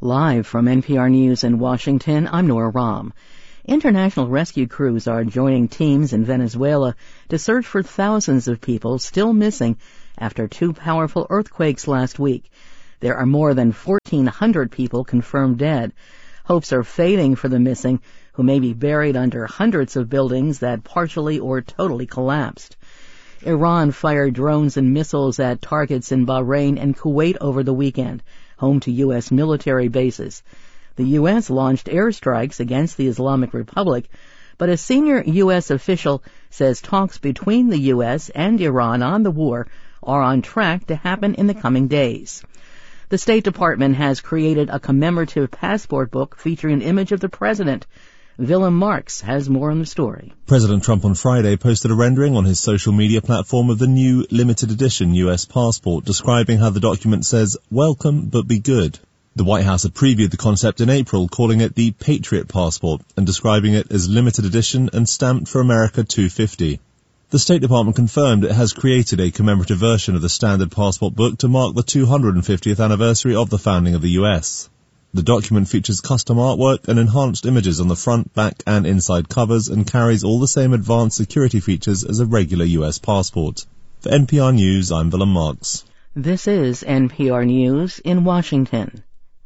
Live from NPR News in Washington, I'm Nora Rahm. International rescue crews are joining teams in Venezuela to search for thousands of people still missing after two powerful earthquakes last week. There are more than 1,400 people confirmed dead. Hopes are fading for the missing, who may be buried under hundreds of buildings that partially or totally collapsed. Iran fired drones and missiles at targets in Bahrain and Kuwait over the weekend, home to U.S. military bases. The U.S. launched airstrikes against the Islamic Republic, but a senior U.S. official says talks between the U.S. and Iran on the war are on track to happen in the coming days. The State Department has created a commemorative passport book featuring an image of the president. Willem Marx has more on the story. President Trump on Friday posted a rendering on his social media platform of the new limited edition U.S. passport, describing how the document says, "Welcome, but be good." The White House had previewed the concept in April, calling it the Patriot Passport and describing it as limited edition and stamped for America 250. The State Department confirmed it has created a commemorative version of the standard passport book to mark the 250th anniversary of the founding of the U.S. The document features custom artwork and enhanced images on the front, back and inside covers and carries all the same advanced security features as a regular U.S. passport. For NPR News, I'm Willem Marx. This is NPR News in Washington.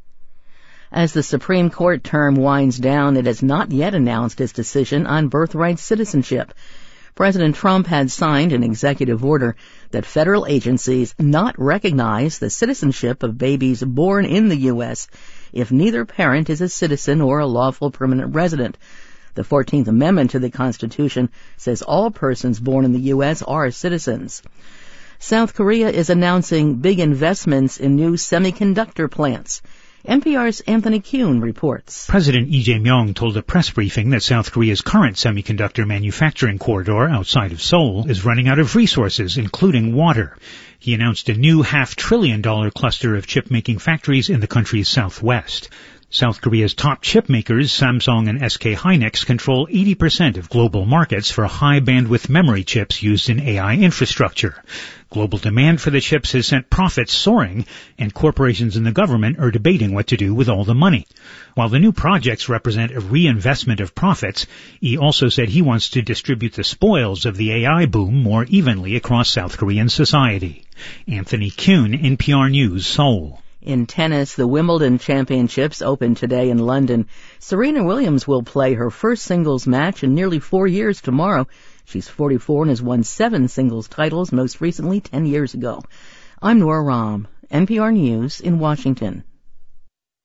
As the Supreme Court term winds down, it has not yet announced its decision on birthright citizenship. President Trump had signed an executive order that federal agencies not recognize the citizenship of babies born in the U.S. if neither parent is a citizen or a lawful permanent resident. The 14th Amendment to the Constitution says all persons born in the U.S. are citizens. South Korea is announcing big investments in new semiconductor plants. NPR's Anthony Kuhn reports. President Lee Jae-myung told a press briefing that South Korea's current semiconductor manufacturing corridor outside of Seoul is running out of resources, including water. He announced a new $500 billion cluster of chip-making factories in the country's southwest. South Korea's top chip makers, Samsung and SK Hynix, control 80% of global markets for high-bandwidth memory chips used in AI infrastructure. Global demand for the chips has sent profits soaring, and corporations and the government are debating what to do with all the money. While the new projects represent a reinvestment of profits, he also said he wants to distribute the spoils of the AI boom more evenly across South Korean society. Anthony Kuhn, NPR News, Seoul. In tennis, the Wimbledon Championships open today in London. Serena Williams will play her first singles match in nearly 4 years tomorrow. She's 44 and has won 7 singles titles, most recently 10 years ago. I'm Nora Rahm, NPR News in Washington.